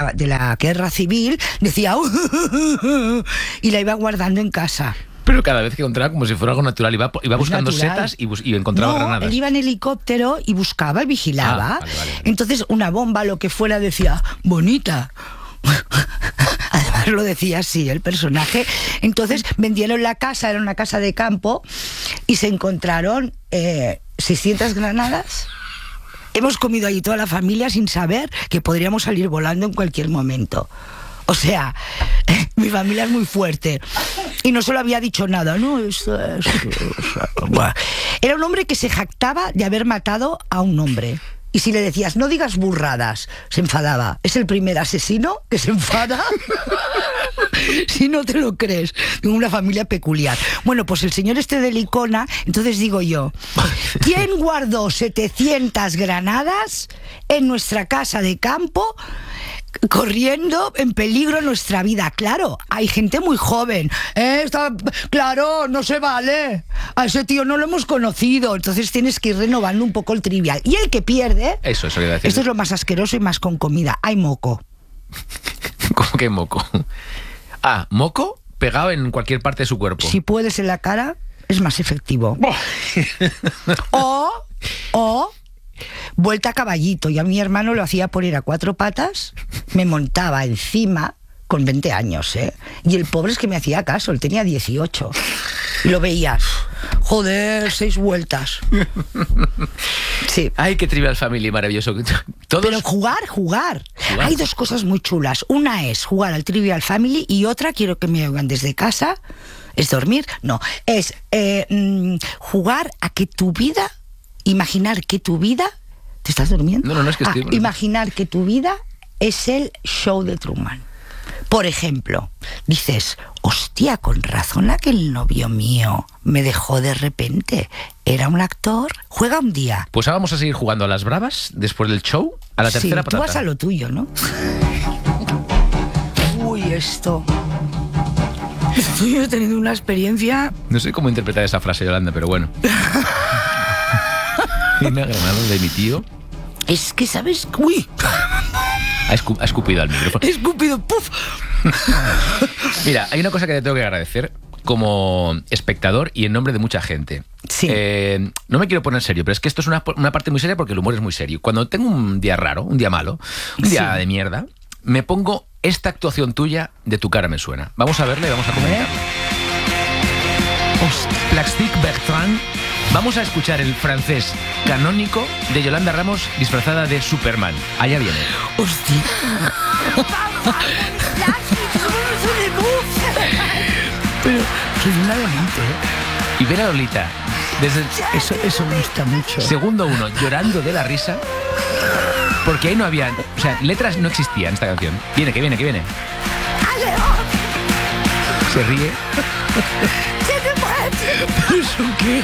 la guerra civil, decía y la iba guardando en casa. Pero cada vez que encontraba como si fuera algo natural, iba buscando setas y encontraba granadas. Él iba en helicóptero y buscaba y vigilaba. Vale. Entonces una bomba, lo que fuera, decía, bonita. Además lo decía así el personaje. Entonces vendieron la casa, era una casa de campo, y se encontraron 600 granadas. Hemos comido allí toda la familia sin saber que podríamos salir volando en cualquier momento. O sea, mi familia es muy fuerte. Y no se lo había dicho nada, ¿no? Era un hombre que se jactaba de haber matado a un hombre. Y si le decías, no digas burradas, se enfadaba. Es el primer asesino que se enfada si no te lo crees. Tengo una familia peculiar. Bueno, pues el señor este de Licona, entonces digo yo, ¿quién guardó 700 granadas en nuestra casa de campo, corriendo en peligro nuestra vida? Claro, hay gente muy joven. Claro, no se vale. A ese tío no lo hemos conocido. Entonces tienes que ir renovando un poco el trivial. Y el que pierde, eso iba a decir. Esto es lo más asqueroso y más con comida. Hay moco. ¿Cómo que moco? Moco pegado en cualquier parte de su cuerpo. Si puedes en la cara, es más efectivo. o vuelta a caballito. Y a mi hermano lo hacía por ir a 4 patas, me montaba encima con 20 años, y el pobre es que me hacía caso, él tenía 18. Y lo veías, joder, 6 vueltas. Sí. Ay, qué Trivial Family, maravilloso. ¿Todos? Pero jugar. Hay 2 cosas muy chulas. Una es jugar al Trivial Family y otra, quiero que me oigan desde casa, es dormir. No, es jugar a que tu vida, imaginar que tu vida... ¿Te estás durmiendo? No, es que estoy... Imaginar que tu vida es el show de Truman. Por ejemplo, dices, hostia, con razón aquel novio mío me dejó de repente. ¿Era un actor? Juega un día. Pues ahora vamos a seguir jugando a las bravas después del show, a la tercera patata. Tú vas a lo tuyo, ¿no? Uy, esto... Estoy teniendo una experiencia... No sé cómo interpretar esa frase, Yolanda, pero bueno. Una granada de mi tío. Es que, ¿sabes? ¡Uy! Ha escupido al micrófono. He escupido, ¡puf! Mira, hay una cosa que te tengo que agradecer como espectador y en nombre de mucha gente. Sí. No me quiero poner serio, pero es que esto es una parte muy seria porque el humor es muy serio. Cuando tengo un día raro, un día malo, un día de mierda, me pongo esta actuación tuya de Tu cara me suena. Vamos a verla y vamos a comentarla. Plastic Bertrand. Vamos a escuchar el francés canónico de Yolanda Ramos disfrazada de Superman. Allá viene. ¡Hostia! Pero soy una delante, Y ver a Lolita desde eso me gusta mucho. segundo 1 llorando de la risa, porque ahí no había, o sea, letras no existían en esta canción. Viene, que viene. Se ríe. ¿Eso qué?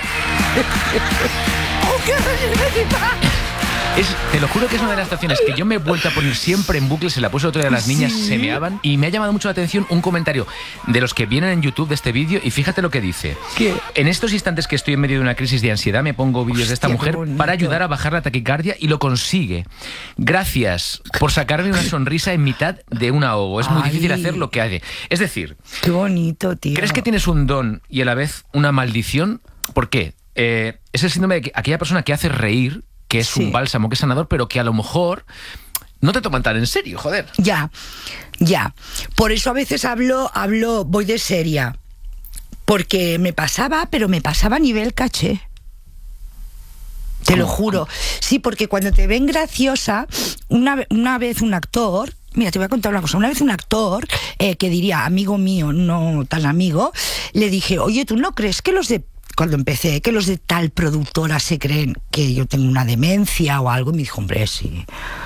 Te lo juro que es una de las canciones que yo me he vuelto a poner siempre en bucle. Se la puse otro día a las niñas, se meaban. Y me ha llamado mucho la atención un comentario de los que vienen en YouTube de este vídeo. Y fíjate lo que dice. ¿Qué? En estos instantes que estoy en medio de una crisis de ansiedad, me pongo vídeos de esta mujer para ayudar a bajar la taquicardia, y lo consigue. Gracias por sacarme una sonrisa en mitad de un ahogo. Es muy difícil hacer lo que hace. Es decir, qué bonito, tío. ¿Crees que tienes un don y a la vez una maldición? ¿Por qué? Es el síndrome de aquella persona que hace reír, que es un bálsamo, que es sanador, pero que a lo mejor no te toman tan en serio, joder. Ya. Por eso a veces voy de seria. Porque me pasaba, pero me pasaba a nivel caché. Te lo juro. Sí, porque cuando te ven graciosa, una vez un actor... Mira, te voy a contar una cosa. Una vez un actor, que diría amigo mío, no tan amigo, le dije, oye, ¿tú no crees que cuando empecé, que los de tal productora se creen que yo tengo una demencia o algo? Y me dijo, hombre, sí.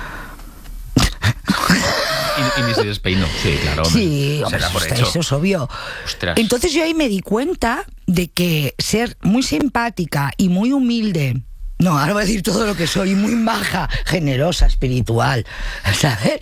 Y ni se despeinó. Sí, claro. Sí, hombre, eso es obvio. Ostras. Entonces yo ahí me di cuenta de que ser muy simpática y muy humilde... No, ahora voy a decir todo lo que soy, muy maja, generosa, espiritual, ¿sabes?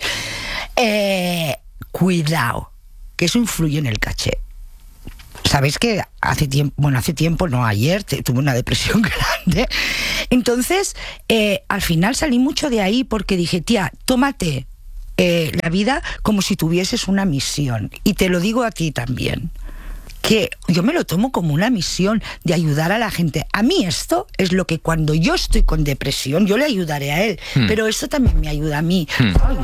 Cuidado, que eso influye en el caché. Sabéis que hace tiempo, no, ayer tuve una depresión grande. Entonces, al final salí mucho de ahí porque dije, tía, tómate la vida como si tuvieses una misión. Y te lo digo a ti también, que yo me lo tomo como una misión de ayudar a la gente. A mí esto es lo que cuando yo estoy con depresión, yo le ayudaré a él, pero esto también me ayuda a mí.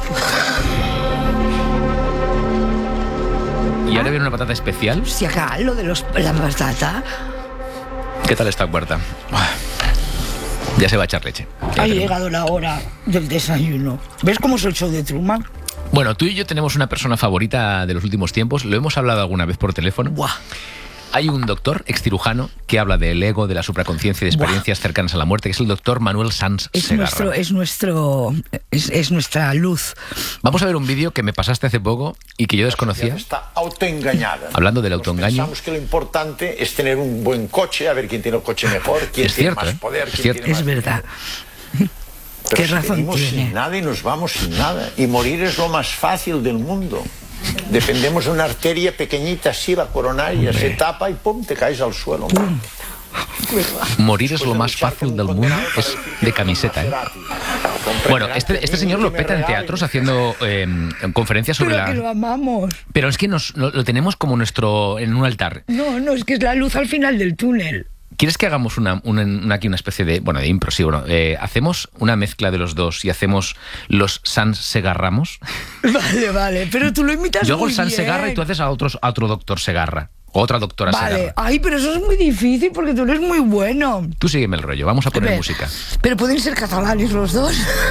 ¿Y ahora viene una patata especial? Si acá lo de la patata... ¿Qué tal esta cuarta? Ya se va a echar leche. Ha llegado la hora del desayuno. ¿Ves cómo es el show de Truman? Bueno, tú y yo tenemos una persona favorita de los últimos tiempos. Lo hemos hablado alguna vez por teléfono. ¡Buah! Hay un doctor excirujano que habla del ego, de la supraconsciencia y de experiencias cercanas a la muerte, que es el doctor Manuel Sanz Segarra. Es nuestra luz. Vamos a ver un vídeo que me pasaste hace poco y que yo desconocía. Está autoengañada. Hablando del autoengaño. Pensamos que lo importante es tener un buen coche, a ver quién tiene el coche mejor, quién tiene más poder, quién tiene más... Es verdad. Pero ¿Qué razón venimos tiene? sin nada y nos vamos sin nada. Y morir es lo más fácil del mundo. Dependemos de una arteria pequeñita así, la coronaria, se tapa y ¡pum!, te caes al suelo. Morir es lo más fácil del mundo. Es de camiseta, ¿eh? Bueno, este señor lo peta en teatros haciendo conferencias sobre Pero que lo amamos. Pero es que lo tenemos como en un altar. No, es que es la luz al final del túnel. ¿Quieres que hagamos aquí una especie de impro? Sí, bueno, hacemos una mezcla de los dos y hacemos los Sanz Segarramos. Vale, pero tú lo imitas muy bien. Yo hago el Sanz Segarra y tú haces a otro doctor Segarra. O otra doctora Segarra. Ay, pero eso es muy difícil porque tú eres muy bueno. Tú sígueme el rollo, vamos a poner música. Pero pueden ser catalanes los dos.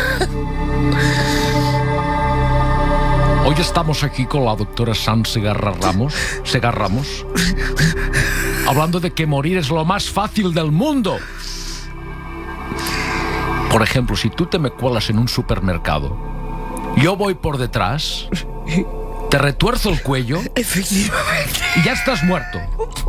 Hoy estamos aquí con la doctora Sanz Segarramos, hablando de que morir es lo más fácil del mundo. Por ejemplo, si tú te me cuelas en un supermercado, yo voy por detrás, te retuerzo el cuello. Efectivamente. Y ya estás muerto.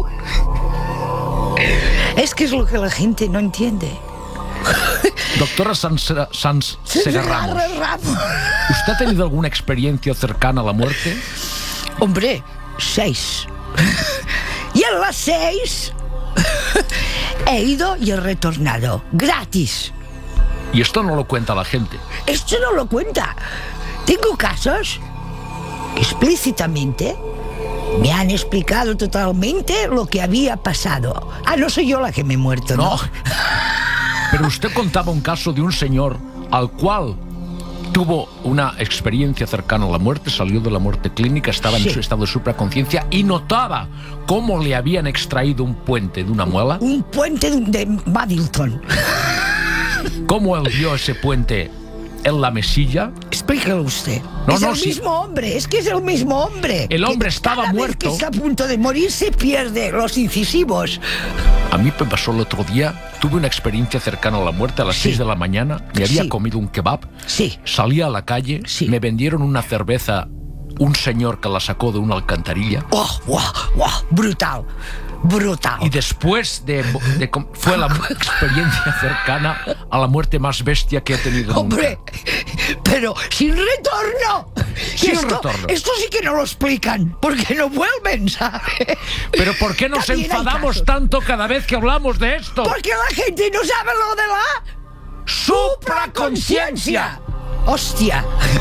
Es que es lo que la gente no entiende. Doctora Sanz Segarramos, ¿usted ha tenido alguna experiencia cercana a la muerte? Hombre, 6. Y en las 6 he ido y he retornado. Gratis. Y esto no lo cuenta la gente. Esto no lo cuenta. Tengo casos que explícitamente me han explicado totalmente lo que había pasado. No soy yo la que me he muerto, ¿no? Pero usted contaba un caso de un señor al cual tuvo una experiencia cercana a la muerte, salió de la muerte clínica, estaba en su estado de supraconciencia y notaba cómo le habían extraído un puente de una muela. Un puente de Middleton. ¿Cómo él vio ese puente en la mesilla? Explíquelo usted. Es el mismo hombre, es que es el mismo hombre. El hombre estaba muerto. Cada vez que está a punto de morir se pierde los incisivos. A mí me pasó el otro día, tuve una experiencia cercana a la muerte a las 6 de la mañana, me había comido un kebab, salí a la calle, me vendieron una cerveza, un señor que la sacó de una alcantarilla. Brutal. Y después fue la experiencia cercana a la muerte más bestia que he tenido nunca. Hombre, pero sin retorno. Esto sí que no lo explican, porque no vuelven, ¿sabes? Pero ¿por qué nos enfadamos tanto cada vez que hablamos de esto? Porque la gente no sabe lo de la supraconsciencia. ¡Hostia!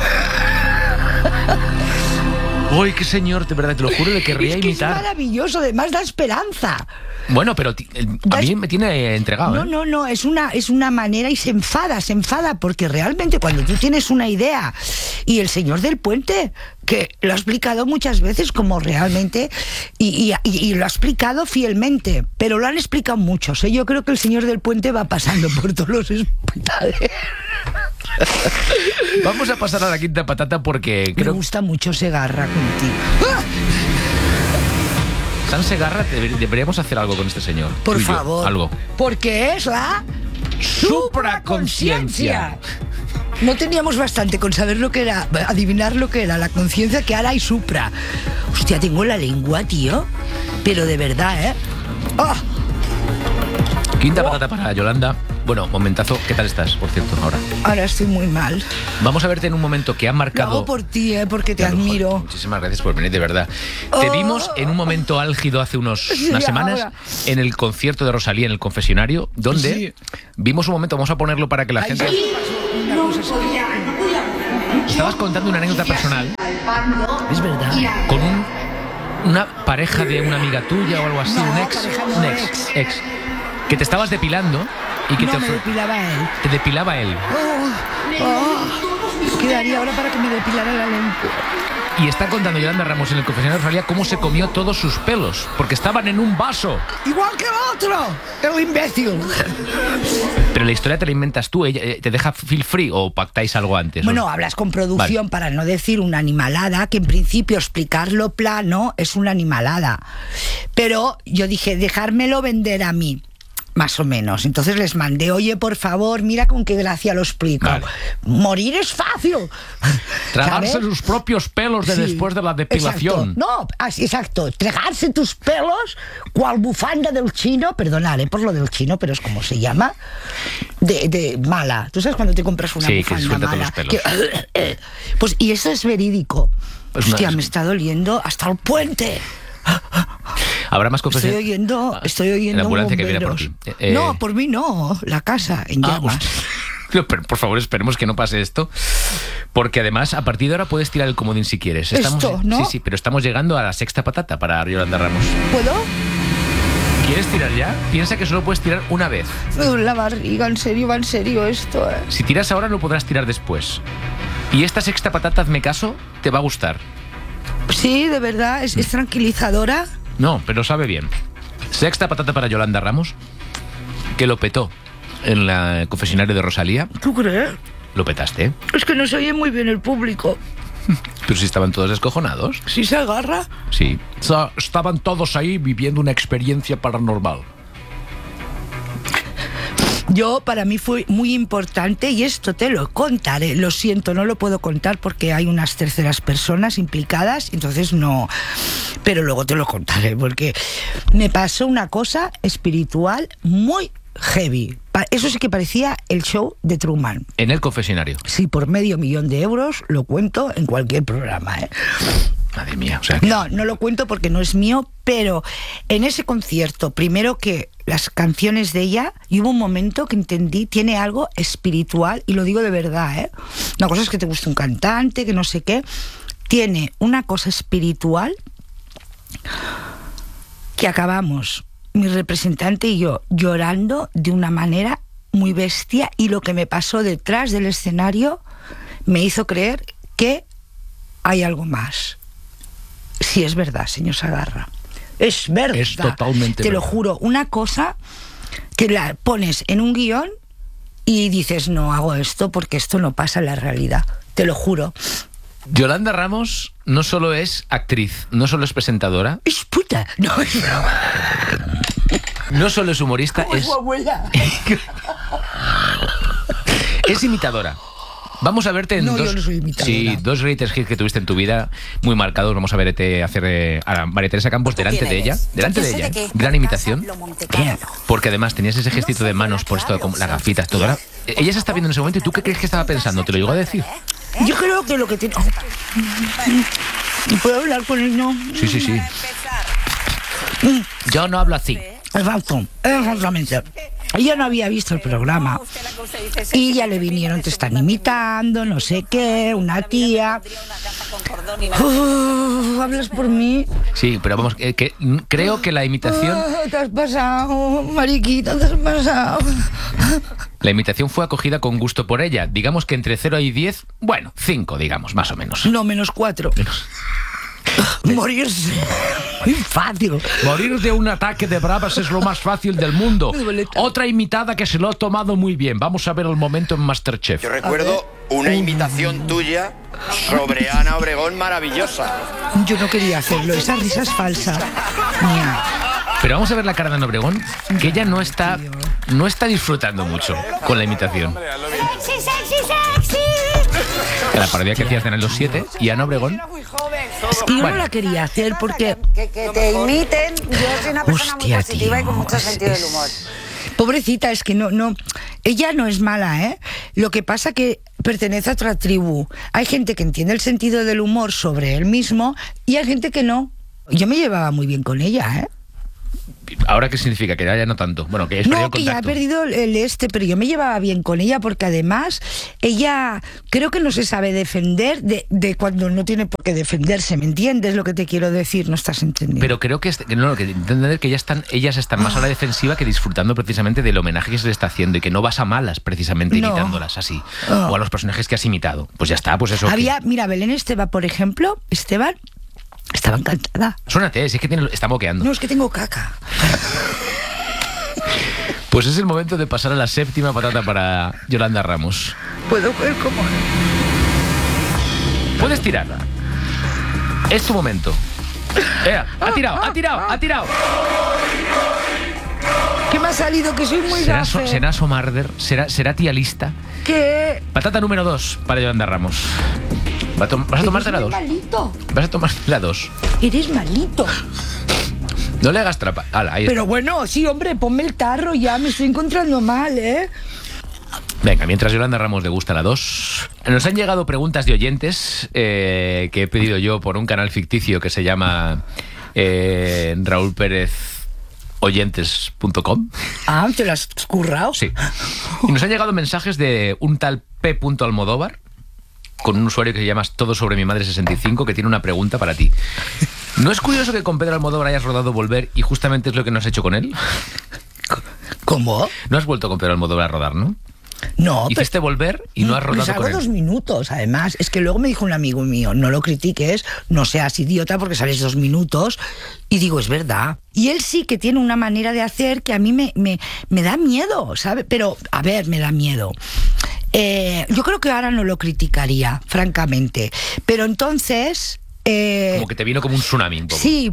Uy, qué señor, de verdad, te lo juro, le querría imitar. Es maravilloso, además da esperanza. Bueno, pero a mí me tiene entregado. No, es una manera y se enfada, porque realmente cuando tú tienes una idea y el señor del puente, que lo ha explicado muchas veces como realmente, y lo ha explicado fielmente, pero lo han explicado muchos, ¿eh? Yo creo que el señor del puente va pasando por todos los hospitales. Vamos a pasar a la quinta patata porque me gusta mucho Segarra contigo. Sanz Segarra, deberíamos hacer algo con este señor. Por favor. Algo. Porque es la supraconsciencia. No teníamos bastante con saber lo que era, adivinar lo que era la conciencia, que ahora hay supra. Hostia, tengo la lengua, tío. Pero de verdad, ¿eh? Quinta patata para Yolanda. Bueno, momentazo, ¿qué tal estás, por cierto, ahora? Ahora estoy muy mal. Vamos a verte en un momento que ha marcado... Lo hago por ti, porque te admiro. Joder, muchísimas gracias por venir, de verdad. Te vimos en un momento álgido hace unas semanas en el concierto de Rosalía en el confesionario, donde vimos un momento, vamos a ponerlo para que la gente... estabas contando una anécdota personal. Es verdad. Con una pareja de una amiga tuya o algo así, No, un ex, que te estabas depilando y que No, me depilaba él. te depilaba él. Quedaría ahora para que me depilara la lengua. Y está contando Yolanda Ramos en el confesionario de Rosalía cómo se comió todos sus pelos, porque estaban en un vaso. Igual que el otro, el imbécil. Pero la historia te la inventas tú, ella te deja feel free o pactáis algo antes. Bueno, hablas con producción, Vale. para no decir una animalada, que en principio explicarlo plano es una animalada. Pero yo dije, dejármelo vender a mí. Más o menos. Entonces les mandé, oye, por favor, mira con qué gracia lo explico. Vale. Morir es fácil. Tragarse ¿Sabes? sus propios pelos de Sí, después de la depilación. Exacto. No, así, exacto. Tragarse tus pelos, cual bufanda del chino, perdonaré por lo del chino, pero es como se llama, de mala. ¿Tú sabes cuando te compras una Sí, que bufanda suelta todos mala? los pelos. Pues, y eso es verídico. Pues Hostia, no, me está doliendo hasta el puente. Habrá más confesiones. Estoy oyendo La ambulancia que viene por bomberos. ti. No, por mí no. La casa en llamas. Pero, por favor, esperemos que no pase esto, porque además a partir de ahora puedes tirar el comodín si quieres. Esto, ¿no? Sí, pero estamos llegando a la sexta patata para Yolanda Ramos. ¿Puedo? ¿Quieres tirar ya? Piensa que solo puedes tirar una vez. Me duele la barriga, en serio, va en serio esto. Si tiras ahora no podrás tirar después. Y esta sexta patata, hazme caso, te va a gustar. Sí, de verdad, es tranquilizadora. No, pero sabe bien. Sexta patata para Yolanda Ramos, que lo petó en el confesionario de Rosalía. ¿Tú crees? Lo petaste, ¿eh? Es que no se oye muy bien el público. Pero si estaban todos descojonados. ¿Sí se agarra? Sí. Estaban todos ahí viviendo una experiencia paranormal. Yo, para mí fue muy importante, y esto te lo contaré. Lo siento, no lo puedo contar porque hay unas terceras personas implicadas, entonces no. Pero luego te lo contaré porque me pasó una cosa espiritual muy heavy. Eso sí que parecía el show de Truman. En el confesionario. Sí, por $500,000 lo cuento en cualquier programa, ¿eh? Madre mía, o sea que... No lo cuento porque no es mío, pero en ese concierto, primero que las canciones de ella, y hubo un momento que entendí, tiene algo espiritual, y lo digo de verdad, ¿eh? Una cosa es que te guste un cantante, que no sé qué, tiene una cosa espiritual que acabamos, mi representante y yo, llorando de una manera muy bestia, y lo que me pasó detrás del escenario me hizo creer que hay algo más. Sí, es verdad, señor Sagarra. Es verdad. Es totalmente Te lo verdad. juro, una cosa que la pones en un guión y dices, no hago esto porque esto no pasa en la realidad. Te lo juro. Yolanda Ramos no solo es actriz, no solo es presentadora, Es puta. No, es broma. no solo es humorista, ¿Cómo es su abuela? es imitadora. Vamos a verte en No, dos, yo no soy imitadora. sí, dos greatest hits que tuviste en tu vida, muy marcados. Vamos a verte hacer a María Teresa Campos delante de ella. Delante de ella. Gran imitación. ¿Qué? Porque además tenías ese gestito de manos por esto, con las gafitas, todo. Ahora, ella se está viendo en ese momento y ¿tú qué crees que estaba pensando? ¿Te lo llegó a decir? Yo creo que lo que tiene... ¿Puedo hablar con él? No. Sí. Yo no hablo así. Exactamente. Ella no había visto el programa y ya le vinieron, te están imitando, no sé qué, una tía. ¿Hablas por mí? Sí, pero vamos, creo que la imitación... Te has pasado, mariquita, te has pasado. La imitación fue acogida con gusto por ella. Digamos que entre 0 y 10, bueno, 5, digamos, más o menos. No, -4. Morirse. Muy fácil. Morir de un ataque de bravas es lo más fácil del mundo. Me duele tanto. Otra imitada que se lo ha tomado muy bien. Vamos a ver el momento en Masterchef. Yo recuerdo una imitación tuya sobre Ana Obregón maravillosa. Yo no quería hacerlo, esa risa es falsa. Mía. Pero vamos a ver la cara de Ana Obregón, que ella no está disfrutando mucho con la imitación. ¡Sexy, sexy, sexy! La parodia que hacías de Ana Los 7 y Ana Obregón. Es que yo Bueno. no la quería hacer porque... Que te imiten. Yo soy una persona muy Hostia, positiva y con tío, mucho sentido del humor. Pobrecita, es que no, ella no es mala, ¿eh? Lo que pasa que pertenece a otra tribu. Hay gente que entiende el sentido del humor sobre él mismo y hay gente que no. Yo me llevaba muy bien con ella, ¿eh? ¿Ahora qué significa? Que ya no tanto. Bueno, que es perdido el que ya ha contacto. perdido pero yo me llevaba bien con ella porque además ella creo que no se sabe defender de cuando no tiene por qué defenderse, ¿me entiendes lo que te quiero decir? No estás entendiendo. Pero creo que entender que ellas están más a la defensiva que disfrutando precisamente del homenaje que se le está haciendo y que no vas a malas precisamente No. imitándolas así. O a los personajes que has imitado. Pues ya está, pues eso. Mira, Belén Esteban, por ejemplo, estaba encantada. Suénate, si es que está moqueando. No, es que tengo caca. Pues es el momento de pasar a la séptima patata para Yolanda Ramos. Puedo ver cómo... Puedes tirarla. Es tu momento. Ha tirado. ¿Qué me ha salido? Que soy muy ¿Será gafe. Somarder? ¿Será tía lista? ¿Qué? Patata número 2 para Yolanda Ramos. ¿Vas a tomarte la 2? Malito. Vas a tomar la 2. Eres malito. No le hagas trapa. Ahí está. Pero bueno, sí, hombre, ponme el tarro ya, me estoy encontrando mal, ¿eh? Venga, mientras Yolanda Ramos degusta la 2, nos han llegado preguntas de oyentes que he pedido yo por un canal ficticio que se llama Raúl Pérez oyentes.com. Ah, ¿te lo has currado? Sí. Y nos han llegado mensajes de un tal P. Almodóvar, con un usuario que se llama Todo sobre mi madre 65, que tiene una pregunta para ti. ¿No es curioso que con Pedro Almodóvar hayas rodado Volver y justamente es lo que no has hecho con él? ¿Cómo? No has vuelto con Pedro Almodóvar a rodar, ¿no? No, Hiciste Volver y no has rodado salgo con él. 2 minutos, además. Es que luego me dijo un amigo mío, no lo critiques, no seas idiota porque sales 2 minutos. Y digo, es verdad. Y él sí que tiene una manera de hacer que a mí me da miedo, ¿sabes? Pero, a ver, me da miedo. Yo creo que ahora no lo criticaría, francamente. Pero entonces... Como que te vino como un tsunami un poco. Sí.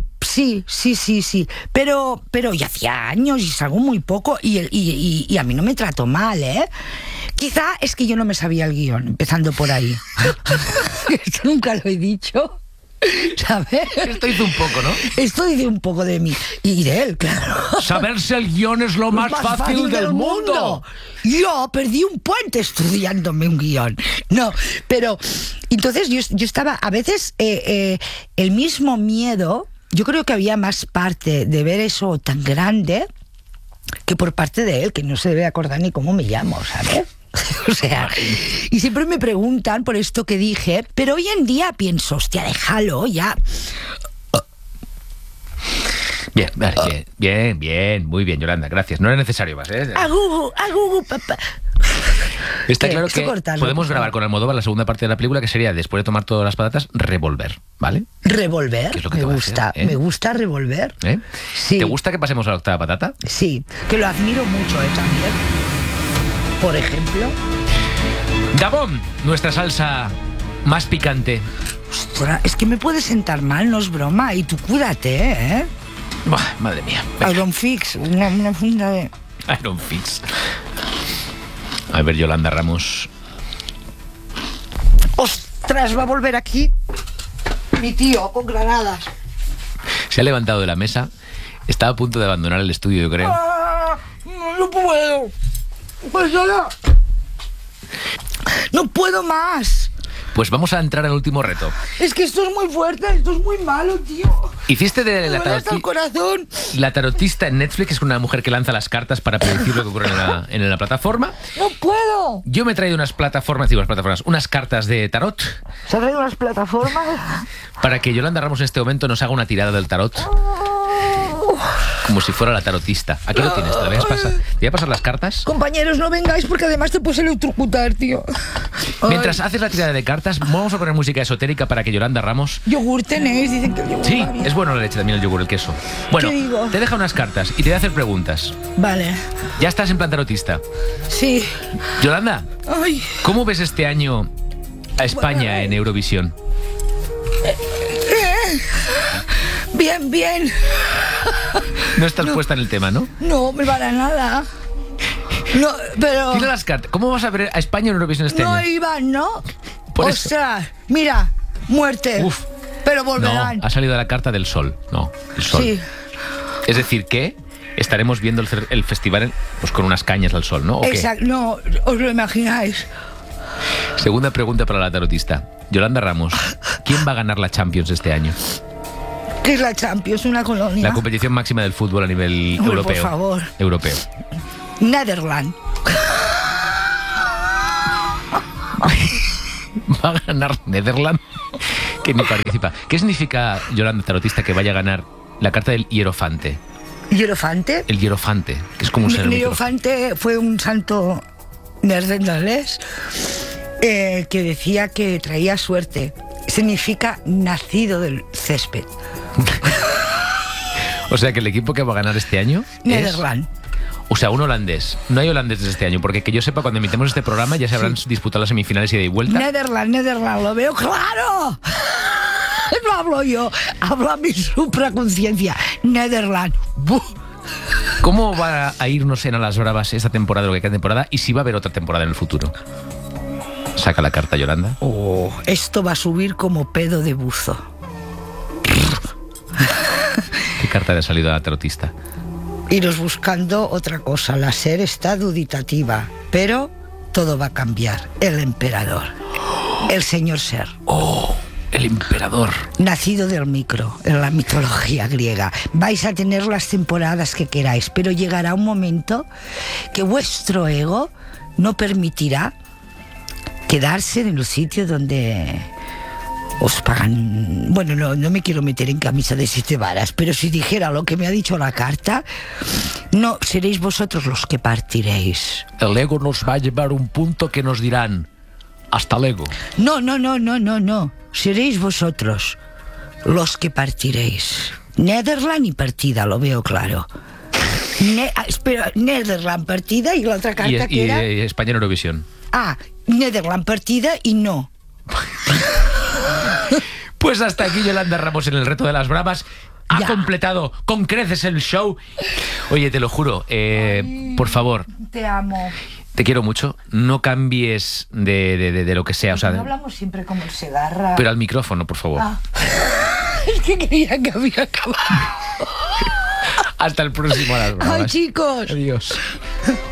Pero ya hacía años y salgo muy poco y a mí no me trato mal, ¿eh? Quizá es que yo no me sabía el guión, empezando por ahí. Esto nunca lo he dicho, ¿sabes? Esto hizo un poco, ¿no? Esto dice un poco de mí y de él, claro. Saberse el guión es lo más fácil del mundo. Yo perdí un puente estudiándome un guión. No, pero entonces yo estaba, a veces el mismo miedo, yo creo que había más parte de ver eso tan grande que por parte de él, que no se debe acordar ni cómo me llamo, ¿sabes? O sea, y siempre me preguntan por esto que dije, pero hoy en día pienso, hostia, déjalo ya. Bien, vale, bien, muy bien, Yolanda, gracias. No era necesario más, ¿eh? Agugu, papá. Está claro Esto que cortarlo, podemos por grabar favor. con Almodóvar la segunda parte de la película, que sería, después de tomar todas las patatas, Revolver, ¿vale? Revolver, ¿Qué es lo que me te va a gusta, hacer, eh? me gusta revolver. ¿Eh? Sí. ¿Te gusta que pasemos a la octava patata? Sí, que lo admiro mucho, también. Por ejemplo. Gabón, nuestra salsa más picante. Ostras, es que me puede sentar mal, no es broma. Y tú cuídate, ¿eh? Buah, madre mía. Venga. Iron Fix, una funda de... Iron Fix. A ver, Yolanda Ramos. ¡Ostras! Va a volver aquí mi tío con granadas. Se ha levantado de la mesa. Está a punto de abandonar el estudio, yo creo. ¡Ah! No puedo. Pues ya. No puedo más. Pues vamos a entrar al último reto. Es que esto es muy fuerte, esto es muy malo, tío. Hiciste de Me duele hasta el corazón. la tarotista en Netflix, que es una mujer que lanza las cartas para predecir lo que ocurre en la plataforma. No puedo. Yo me he traído unas cartas de tarot, ¿Se han traído unas plataformas? para que Yolanda Ramos en este momento nos haga una tirada del tarot, como si fuera la tarotista. Aquí lo tienes, te voy a pasar las cartas. Compañeros, no vengáis porque además te puedes electrocutar, tío. Mientras haces la tirada de cartas, vamos a poner música esotérica para que Yolanda Ramos... Yogur tenéis, dicen que el yogur Sí, va bien. es bueno la leche, también el yogur, el queso. Bueno, ¿Qué digo? te deja unas cartas y te voy a hacer preguntas. Vale, Ya estás en plan tarotista. sí. Yolanda, Ay, ¿cómo ves este año a España en Eurovisión? bien. No estás puesta en el tema, ¿no? No, me para nada. No, pero... Tira las cartas. ¿Cómo vas a ver a España en Eurovisión este No año? iban, ¿no? Por eso. Ostras, mira, muerte. Uf. Pero No, volverán. ha salido la carta del sol. No, el sol. Sí. Es decir, que estaremos viendo el festival pues con unas cañas al sol, ¿no? ¿O qué? Exacto, no, os lo imagináis. Segunda pregunta para la tarotista. Yolanda Ramos, ¿quién va a ganar la Champions este año? ¿Qué es la Champions? ¿Una colonia? La competición máxima del fútbol a nivel Hombre, europeo. por favor. Europeo. Netherlands. Va a ganar Netherlands, que ni participa. ¿Qué significa, Yolanda Tarotista, que vaya a ganar la carta del Hierofante? ¿Hierofante? El Hierofante, que es como un ser mitológico. Hierofante fue un santo neerlandés que decía que traía suerte. Significa nacido del césped. O sea que el equipo que va a ganar este año Netherlands. O sea, un holandés. No hay holandeses este año, porque que yo sepa, cuando emitemos este programa ya se habrán disputado las semifinales ida y vuelta. Netherlands, lo veo claro. No hablo yo, habla mi supraconciencia. Netherlands. ¡Buf! ¿Cómo va a irnos en a las bravas esta temporada, lo que queda de temporada, y si va a haber otra temporada en el futuro? Saca la carta, Yolanda. Oh, esto va a subir como pedo de buzo. ¿Qué carta le ha salido a la tarotista? Iros buscando otra cosa. La SER está duditativa, pero todo va a cambiar. El emperador, el señor SER. ¡Oh! El emperador. Nacido del micro, en la mitología griega. Vais a tener las temporadas que queráis, pero llegará un momento que vuestro ego no permitirá quedarse en el sitio donde os pagan. Bueno, no me quiero meter en camisa de 7 varas, pero si dijera lo que me ha dicho la carta, no seréis vosotros los que partiréis. El ego nos va a llevar a un punto que nos dirán: hasta luego. No. Seréis vosotros los que partiréis. Netherlands y partida, lo veo claro. Espera, Netherlands partida y la otra carta que era. Y España en Eurovisión. Ah, Netherlands partida y no. Pues hasta aquí Yolanda Ramos en el reto de las bravas. Ha Ya. completado con creces el show. Oye, te lo juro, por favor, Te amo. te quiero mucho. No cambies de lo que sea, o sea, No hablamos siempre como el Segarra. pero al micrófono, por favor. Ah. Es que creía que había acabado. Hasta el próximo a las bravas. Ay, chicos. Adiós.